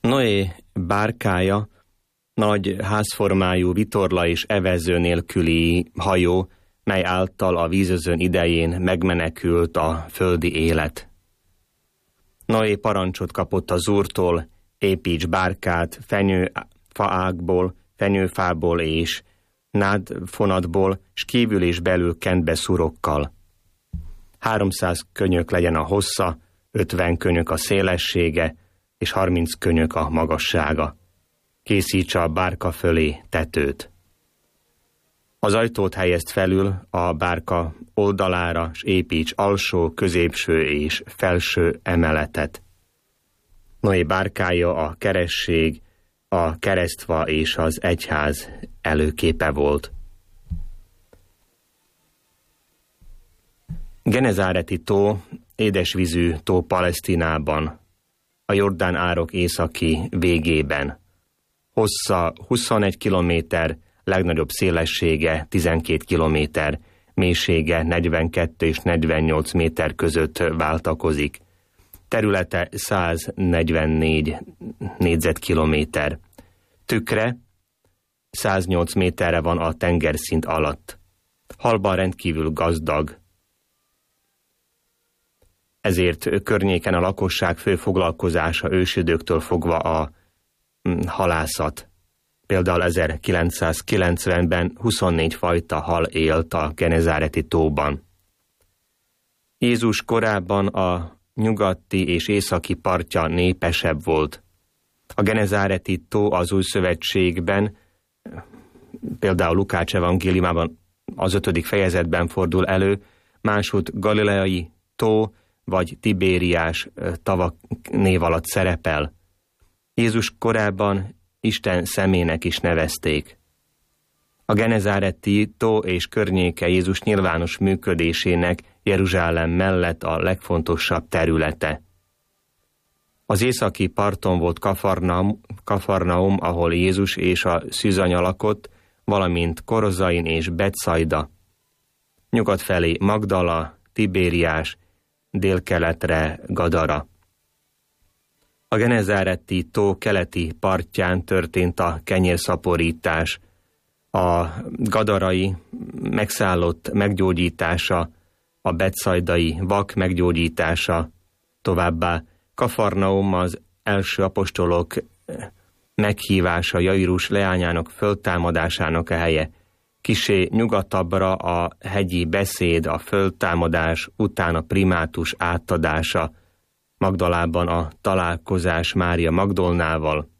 Noé bárkája nagy házformájú vitorla és evező nélküli hajó, mely által a vízözön idején megmenekült a földi élet. Noé parancsot kapott az Úrtól, építs bárkát fenyőfaágból, fenyőfából és nádfonatból, s kívül és belül kentbe szurokkal. 300 könyök legyen a hossza, 50 könyök a szélessége, és 30 könyök a magassága. Készítse a bárka fölé tetőt. Az ajtót helyezd felül a bárka oldalára, s építs alsó, középső és felső emeletet. Noé bárkája a keresztség, a keresztfa és az egyház előképe volt. Genezáreti tó, édesvízű tó Palesztinában, a Jordán árok északi végében. Hossza 21 kilométer, legnagyobb szélessége 12 kilométer, mélysége 42 és 48 méter között váltakozik. Területe 144 négyzetkilométer. Tükre 108 méterre van a tengerszint alatt. Halban rendkívül gazdag. Ezért környéken a lakosság fő foglalkozása ősidőktől fogva a halászat. Például 1990-ben 24 fajta hal élt a genezáreti tóban. Jézus korábban a nyugati és északi partja népesebb volt. A genezáreti tó az Új Szövetségben, például Lukács evangéliumában az 5. fejezetben fordul elő, máshogy Galileai tó vagy Tibériás tavak név alatt szerepel. Jézus korában Isten szemének is nevezték. A genezáreti tó és környéke Jézus nyilvános működésének Jeruzsálem mellett a legfontosabb területe. Az északi parton volt Kafarnaum, ahol Jézus és a szűzanya lakott, valamint Korozain és Betszajda. Nyugat felé Magdala, Tibériás, délkeletre Gadara. A genezáreti tó keleti partján történt a kenyérszaporítás, a gadarai megszállott meggyógyítása, a betsajdai vak meggyógyítása, továbbá Kafarnaum az első apostolok meghívása Jairus leányának föltámadásának a helye. Kissé nyugatabbra a hegyi beszéd, a föltámadás után a primátus átadása, Magdalában a találkozás Mária Magdolnával,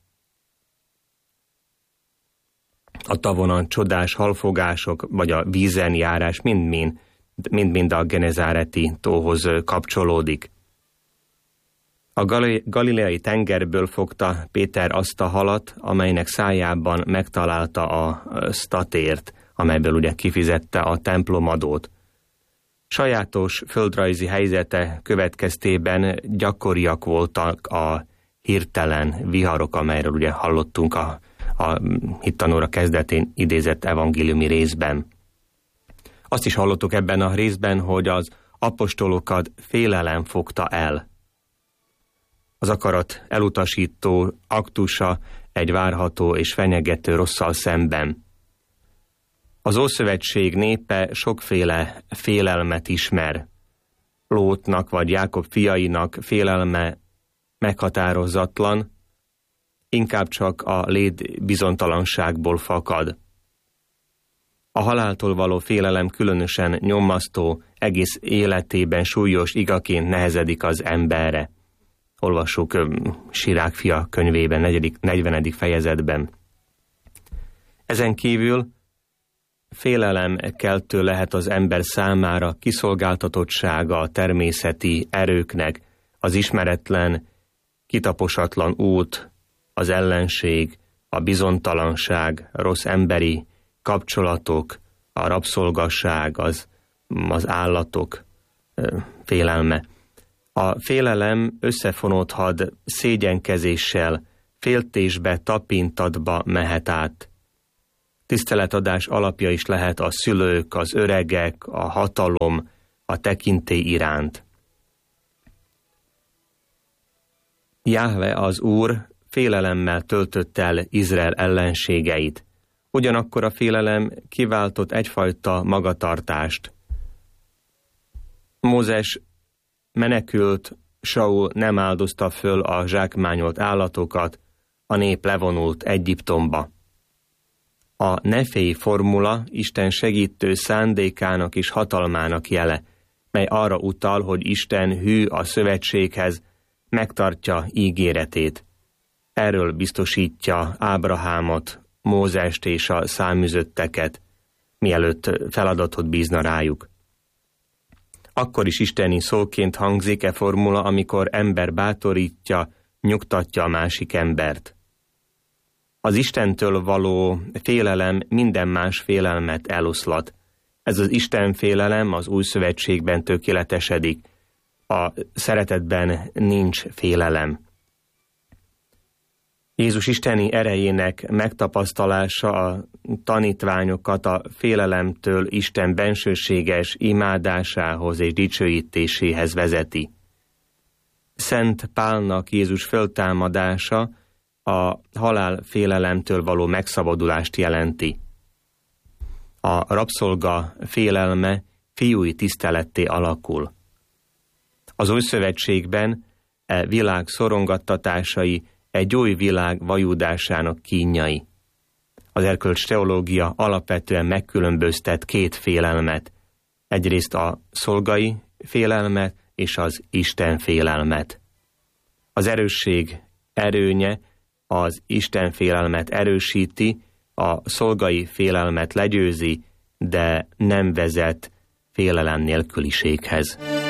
a tavon a csodás halfogások, vagy a vízen járás mind-mind a genezáreti tóhoz kapcsolódik. A galileai tengerből fogta Péter azt a halat, amelynek szájában megtalálta a statért, amelyből ugye kifizette a templomadót. Sajátos földrajzi helyzete következtében gyakoriak voltak a hirtelen viharok, amelyről ugye hallottunk a hittanóra kezdetén idézett evangéliumi részben. Azt is hallottuk ebben a részben, hogy az apostolokat félelem fogta el. Az akarat elutasító aktusa egy várható és fenyegető rosszal szemben. Az Ószövetség népe sokféle félelmet ismer. Lótnak vagy Jákob fiainak félelme meghatározatlan, inkább csak a létbizonytalanságból fakad. A haláltól való félelem különösen nyomasztó, egész életében súlyos igaként nehezedik az emberre. Olvassuk Sirák fia könyvében, 40. fejezetben. Ezen kívül félelemkeltő lehet az ember számára kiszolgáltatottsága a természeti erőknek, az ismeretlen, kitaposatlan út, az ellenség, a bizonytalanság, rossz emberi kapcsolatok, a rabszolgasság, az állatok félelme. A félelem összefonódhat szégyenkezéssel, féltésbe, tapintatba mehet át. Tiszteletadás alapja is lehet a szülők, az öregek, a hatalom, a tekintély iránt. Jahve az Úr félelemmel töltött el Izrael ellenségeit. Ugyanakkor a félelem kiváltott egyfajta magatartást. Mózes menekült, Saul nem áldozta föl a zsákmányolt állatokat, a nép levonult Egyiptomba. A neféi formula Isten segítő szándékának és hatalmának jele, mely arra utal, hogy Isten hű a szövetséghez, megtartja ígéretét. Erről biztosítja Ábrahámot, Mózest és a száműzötteket, mielőtt feladatot bízna rájuk. Akkor is isteni szóként hangzik e formula, amikor ember bátorítja, nyugtatja a másik embert. Az Istentől való félelem minden más félelmet eloszlat. Ez az Isten félelem az új szövetségben tökéletesedik. A szeretetben nincs félelem. Jézus isteni erejének megtapasztalása a tanítványokat a félelemtől Isten bensőséges imádásához és dicsőítéséhez vezeti. Szent Pálnak Jézus föltámadása a halál félelemtől való megszabadulást jelenti. A rabszolga félelme fiúi tiszteletté alakul. Az új szövetségben e világ szorongattatásai egy új világ vajúdásának kínjai. Az erkölcs teológia alapvetően megkülönböztet két félelmet. Egyrészt a szolgai félelmet és az Isten félelmet. Az erősség erőnye az Isten félelmet erősíti, a szolgai félelmet legyőzi, de nem vezet félelem nélküliséghez.